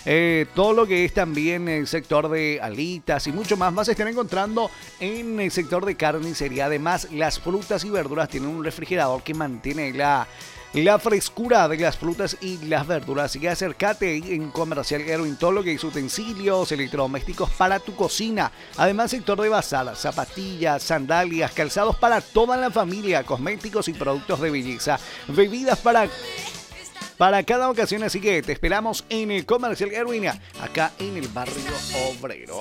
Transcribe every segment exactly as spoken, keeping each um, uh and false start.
eh, todo lo que es también el sector de alitas y mucho más, vas a estar encontrando en el sector de carnicería. Además, las frutas y verduras tienen un refrigerador que mantiene la... La frescura de las frutas y las verduras. Así que acércate en Comercial Erwin, todo lo que es utensilios, electrodomésticos para tu cocina. Además, sector de bazar, zapatillas, sandalias, calzados para toda la familia, cosméticos y productos de belleza, bebidas para, para cada ocasión. Así que te esperamos en el Comercial Erwin, acá en el barrio obrero.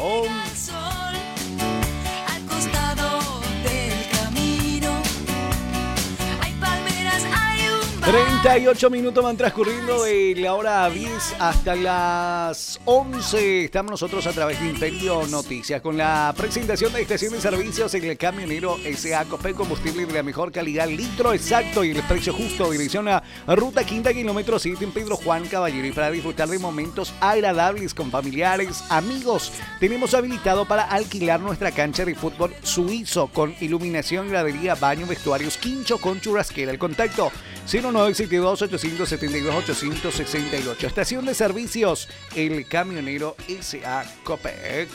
treinta y ocho minutos van transcurriendo de la hora diez hasta las once. Estamos nosotros a través de Imperio Noticias con la presentación de estación de servicios en el camionero S A Copec, combustible de la mejor calidad, litro exacto y el precio justo. Dirección a Ruta Quinta, kilómetro siete en Pedro Juan Caballero. Y para disfrutar de momentos agradables con familiares, amigos, tenemos habilitado para alquilar nuestra cancha de fútbol suizo con iluminación, gradería, baño, vestuarios, quincho con churrasquera. El contacto cero nueve siete dos, ocho siete dos, ocho seis ocho. Estación de servicios, el camionero S A Copec.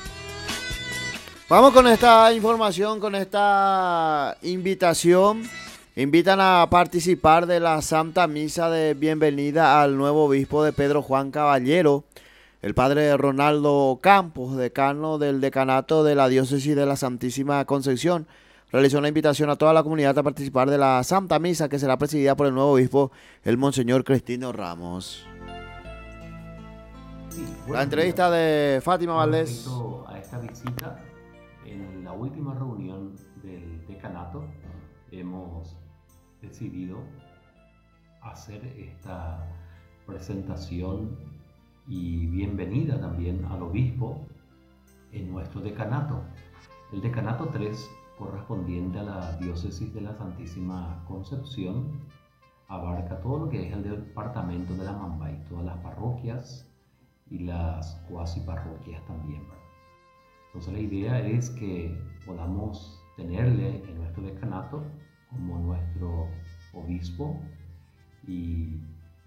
Vamos con esta información, con esta invitación. Invitan a participar de la Santa Misa de bienvenida al nuevo obispo de Pedro Juan Caballero, el padre Ronaldo Campos, decano del decanato de la diócesis de la Santísima Concepción. Realizó una invitación a toda la comunidad a participar de la Santa Misa, que será presidida por el nuevo obispo, el Monseñor Cristino Ramos. Sí, la entrevista de Fátima Valdés. Respecto a esta visita, en la última reunión del decanato hemos decidido hacer esta presentación y bienvenida también al obispo en nuestro decanato. El decanato tres, correspondiente a la diócesis de la Santísima Concepción, abarca todo lo que es el departamento de la Mambay, todas las parroquias y las cuasi parroquias también, ¿verdad? Entonces la idea es que podamos tenerle en nuestro decanato como nuestro obispo, y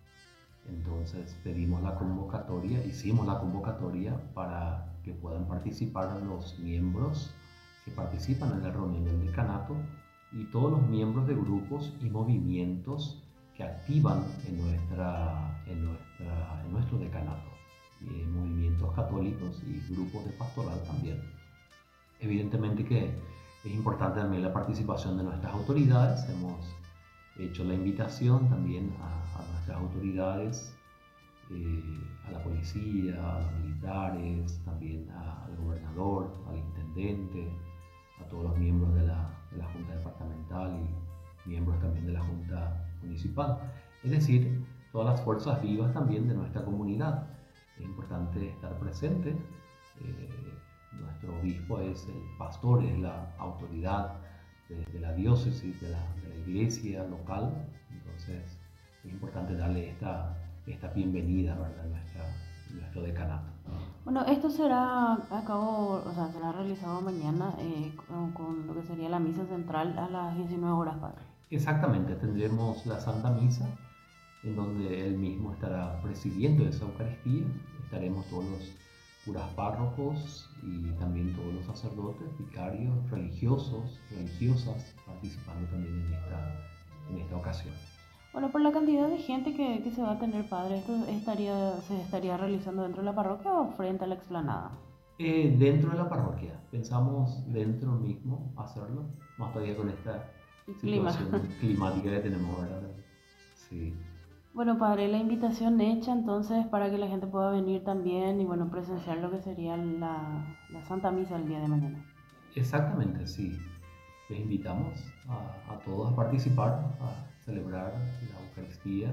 entonces pedimos la convocatoria, hicimos la convocatoria para que puedan participar los miembros que participan en la reunión del decanato y todos los miembros de grupos y movimientos que activan en, nuestra, en, nuestra, en nuestro decanato, y movimientos católicos y grupos de pastoral también. Evidentemente que es importante también la participación de nuestras autoridades. Hemos hecho la invitación también a, a nuestras autoridades, eh, a la policía, a los militares, también a, al gobernador, al intendente, a todos los miembros de la, de la Junta Departamental y miembros también de la Junta Municipal. Es decir, todas las fuerzas vivas también de nuestra comunidad. Es importante estar presente. Eh, nuestro obispo es el pastor, es la autoridad de, de la diócesis, de la, de la iglesia local. Entonces es importante darle esta, esta bienvenida, ¿verdad?, a nuestra, nuestro decanato. Bueno, esto será a cabo, o sea, será realizado mañana eh, con, con lo que sería la misa central a las diecinueve horas, padre. Exactamente, tendremos la Santa Misa, en donde él mismo estará presidiendo esa Eucaristía. Estaremos todos los curas párrocos y también todos los sacerdotes, vicarios, religiosos, religiosas, participando también en esta, en esta ocasión. Bueno, por la cantidad de gente que, que se va a tener, padre, ¿esto estaría, se estaría realizando dentro de la parroquia o frente a la explanada? Eh, dentro de la parroquia, pensamos dentro mismo hacerlo, más todavía con esta Clima. situación climática que tenemos, ¿verdad? Sí. Bueno, padre, la invitación hecha entonces para que la gente pueda venir también y bueno, presenciar lo que sería la, la Santa Misa el día de mañana. Exactamente, sí. Les invitamos a, a todos a participar, a celebrar la Eucaristía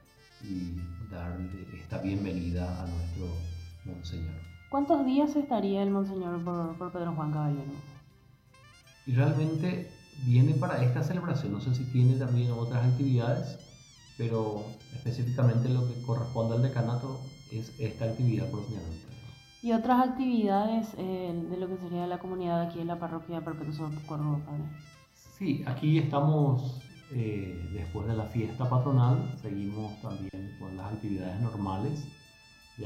y darle esta bienvenida a nuestro Monseñor. ¿Cuántos días estaría el Monseñor por, por Pedro Juan Caballero? Y realmente viene para esta celebración, no sé si tiene también otras actividades, pero específicamente lo que corresponde al decanato es esta actividad propiamente. ¿Y otras actividades eh, de lo que sería la comunidad aquí en la parroquia Perpetuo Socorro, padre? Sí, aquí estamos eh, después de la fiesta patronal, seguimos también con las actividades normales.